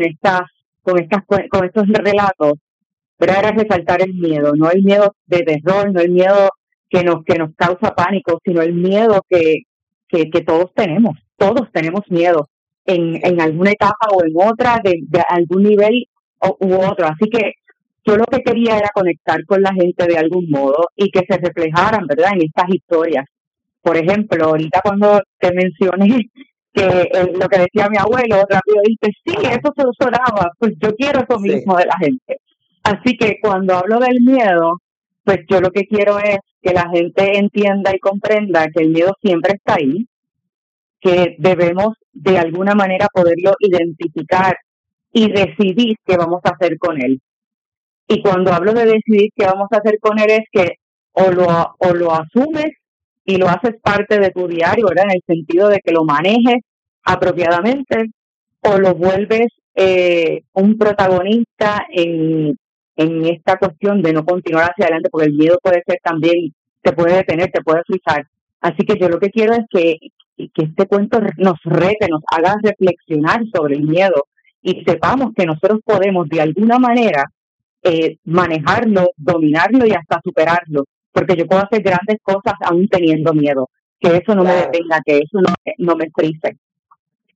con estos relatos, pero era resaltar el miedo, no el miedo de terror, no el miedo que nos causa pánico, sino el miedo que todos tenemos miedo en alguna etapa o en otra, de algún nivel u otro. Así que yo lo que quería era conectar con la gente de algún modo y que se reflejaran, ¿verdad?, en estas historias. Por ejemplo, ahorita cuando te mencioné que lo que decía mi abuelo, rápido dice, sí, eso se sonaba, pues yo quiero eso mismo de la gente. Así que cuando hablo del miedo, pues yo lo que quiero es que la gente entienda y comprenda que el miedo siempre está ahí, que debemos de alguna manera poderlo identificar y decidir qué vamos a hacer con él. Y cuando hablo de decidir qué vamos a hacer con él, es que o lo asumes y lo haces parte de tu diario, ¿verdad?, en el sentido de que lo manejes apropiadamente, o lo vuelves un protagonista en esta cuestión de no continuar hacia adelante, porque el miedo puede ser también, te puede detener, te puede frizar. Así que yo lo que quiero es que este cuento nos rete, nos haga reflexionar sobre el miedo, y sepamos que nosotros podemos de alguna manera manejarlo, dominarlo y hasta superarlo, porque yo puedo hacer grandes cosas aún teniendo miedo, que eso no me detenga, que eso no me frice.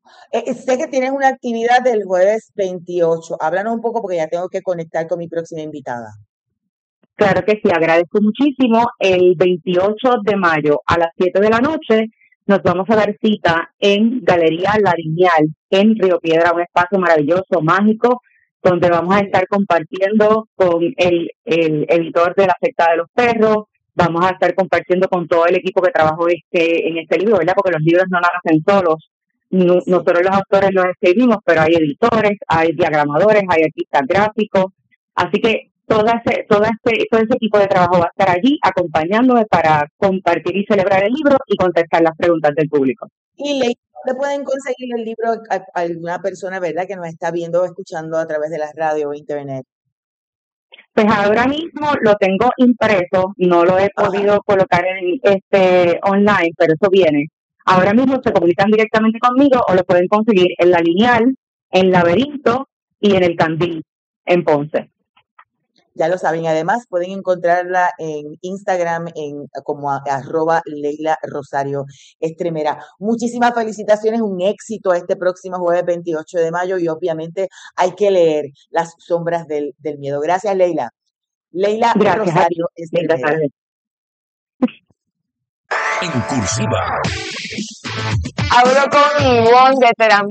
Sé que tienes una actividad del jueves 28. Háblanos un poco porque ya tengo que conectar con mi próxima invitada. Claro que sí, agradezco muchísimo. El 28 de mayo a las 7 de la noche nos vamos a dar cita en Galería La Lineal en Río Piedra, un espacio maravilloso, mágico, donde vamos a estar compartiendo con el editor de La Secta de los Perros. Vamos a estar compartiendo con todo el equipo que trabajó en este libro, ¿verdad? Porque los libros no nacen solos. Nosotros los autores los escribimos, pero hay editores, hay diagramadores, hay artistas gráficos. Así que todo ese equipo de trabajo va a estar allí acompañándome para compartir y celebrar el libro y contestar las preguntas del público. Y Leila, ¿dónde pueden conseguir el libro a alguna persona, verdad, que nos está viendo o escuchando a través de las radios o internet? Pues ahora mismo lo tengo impreso, no lo he podido colocar en online, pero eso viene. Ahora mismo se comunican directamente conmigo o lo pueden conseguir en La Lineal, en Laberinto y en El Candil, en Ponce. Ya lo saben, además pueden encontrarla en Instagram como @Leila Rosario Estremera. Muchísimas felicitaciones, un éxito este próximo jueves 28 de mayo y obviamente hay que leer Las sombras del miedo. Gracias, Leila. Leila Rosario Estremera. En cursiva. Hablo con Ivonne de Terapia